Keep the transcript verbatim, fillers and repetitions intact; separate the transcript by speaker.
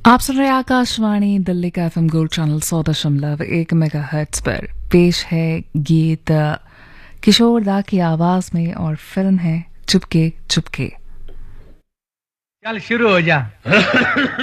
Speaker 1: आप सुन रहे हैं आकाशवाणी दिल्ली का एफएम गोल्ड चैनल सौ दशमलव एक मेगा हर्ट्ज पर। पेश है गीत किशोर दा की आवाज में और फिल्म है चुपके चुपके।
Speaker 2: चल शुरू हो जा।